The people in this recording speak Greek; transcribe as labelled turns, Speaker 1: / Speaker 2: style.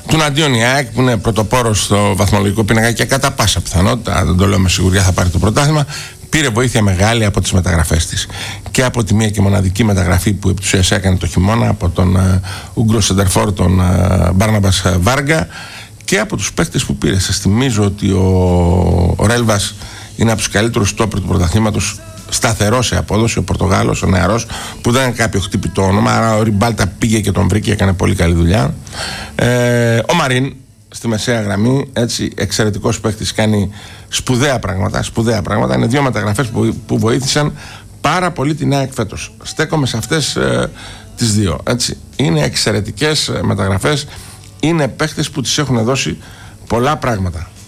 Speaker 1: Τουναντίον η ΑΕΚ, που είναι πρωτοπόρος στο βαθμολογικό πίνακα και κατά πάσα πιθανότητα, δεν το λέω με σιγουριά, θα πάρει το πρωτάθλημα. Πήρε βοήθεια μεγάλη από τις μεταγραφές της. Και από τη μία και μοναδική μεταγραφή που επί της ουσίας έκανε το χειμώνα, από τον Ούγκρο Σεντερφόρ, τον Μπάρναμπας Βάργα, και από τους παίκτες που πήρε. Σας θυμίζω ότι ο Ρέλβας είναι από τους καλύτερους στόπερ του πρωταθλήματος, σταθερός σε απόδοση, ο Πορτογάλος, ο νεαρός, που δεν είναι κάποιο χτυπητό όνομα. Άρα ο Ριμπάλτα πήγε και τον βρήκε, έκανε πολύ καλή δουλειά. Ο Μαρίν στη μεσαία γραμμή, έτσι, εξαιρετικός παίκτης, κάνει σπουδαία πράγματα. Είναι δύο μεταγραφές που βοήθησαν πάρα πολύ την ΑΕΚ φέτος. Στέκομαι σε αυτές τις δύο, έτσι. Είναι εξαιρετικές μεταγραφές, είναι παίκτες που τις έχουν δώσει πολλά πράγματα.